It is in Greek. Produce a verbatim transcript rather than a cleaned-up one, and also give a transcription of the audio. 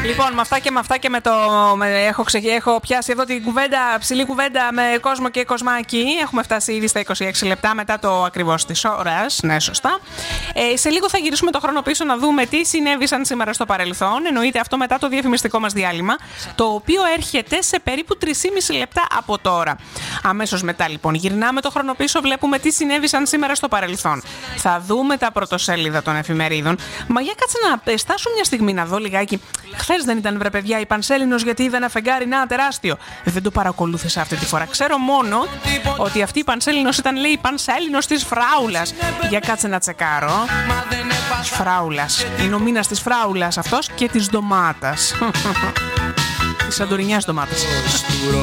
Λοιπόν, με αυτά και με αυτά και με το. Με, έχω, ξε, έχω πιάσει εδώ την κουβέντα, ψηλή κουβέντα με κόσμο και κοσμάκι. Έχουμε φτάσει ήδη στα είκοσι έξι λεπτά μετά το ακριβώς της ώρας. Ναι, σωστά. Ε, σε λίγο θα γυρίσουμε το χρόνο πίσω να δούμε τι συνέβησαν σήμερα στο παρελθόν. Εννοείται αυτό μετά το διαφημιστικό μας διάλειμμα, το οποίο έρχεται σε περίπου τρία και μισό λεπτά από τώρα. Αμέσως μετά, λοιπόν, γυρνάμε το χρόνο πίσω, βλέπουμε τι συνέβησαν σήμερα στο παρελθόν. Θα δούμε τα πρωτοσέλιδα των εφημερίδων. Μα για κάτσε να στάσουν μια στιγμή να δω λιγάκι. Χθες δεν ήταν, βρε παιδιά, η Πανσέλινος, γιατί είδα ένα φεγγάρι, να, τεράστιο. Δεν το παρακολούθησα αυτή τη φορά. Ξέρω μόνο ότι αυτή η Πανσέλινος ήταν, λέει, η Πανσέλινος της Φράουλας. Για κάτσε να τσεκάρω. Της Φράουλας. Είναι ο μήνας της Φράουλας αυτός και της ντομάτας. Της σαντορινιάς ντομάτας.